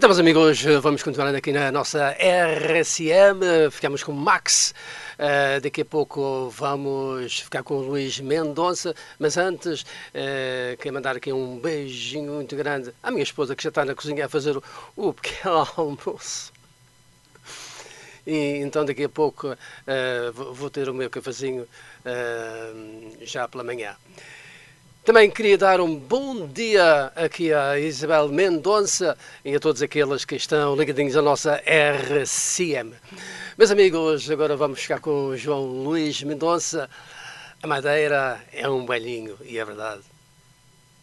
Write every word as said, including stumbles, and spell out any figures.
Então, meus amigos, vamos continuar aqui na nossa R S M. Ficamos com o Max. Uh, daqui a pouco vamos ficar com o Luís Mendonça. Mas antes, uh, quero mandar aqui um beijinho muito grande à minha esposa, que já está na cozinha a fazer o, o pequeno almoço. E então daqui a pouco uh, vou ter o meu cafezinho uh, já pela manhã. Também queria dar um bom dia aqui a Isabel Mendonça e a todos aqueles que estão ligadinhos à nossa R S M. Meus amigos, agora vamos ficar com o João Luís Mendonça. A Madeira é um belinho, e é verdade.